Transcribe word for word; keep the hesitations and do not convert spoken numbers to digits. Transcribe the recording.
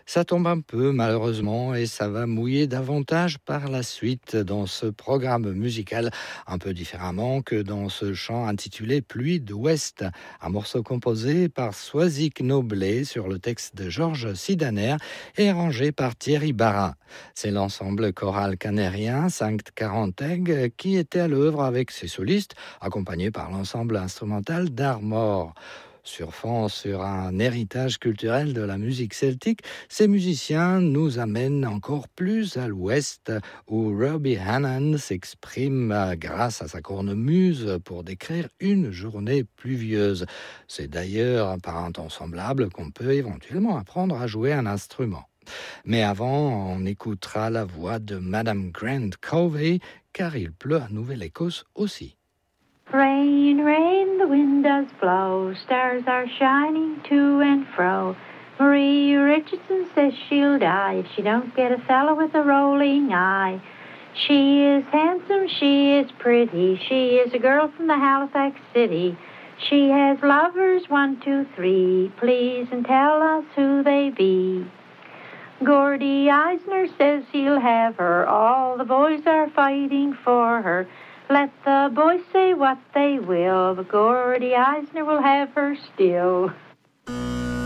Ça tombe un peu malheureusement et ça va mouiller davantage par la suite dans ce programme musical, un peu différemment que dans ce chant intitulé Pluie d'Ouest, un morceau composé par Swazik Noblet sur le texte de Georges Sidaner et arrangé par Thierry Barin. C'est l'ensemble choral canérien Sankt Quaranteg qui était à l'œuvre avec ses solistes, accompagné par l'ensemble instrumental d'Armor. Surfant sur un héritage culturel de la musique celtique, ces musiciens nous amènent encore plus à l'ouest, où Robbie Hannon s'exprime grâce à sa cornemuse pour décrire une journée pluvieuse. C'est d'ailleurs par un temps semblable qu'on peut éventuellement apprendre à jouer un instrument. Mais avant, on écoutera la voix de Madame Grant Covey, car il pleut à Nouvelle-Écosse aussi. Rain, rain, the wind does blow, stars are shining to and fro. Marie Richardson says she'll die if she don't get a fellow with a rolling eye. She is handsome, she is pretty, she is a girl from the Halifax city. She has lovers, one, two, three, please and tell us who they be. Gordy Eisner says he'll have her, all the boys are fighting for her. Let the boys say what they will, but Gordy Eisner will have her still.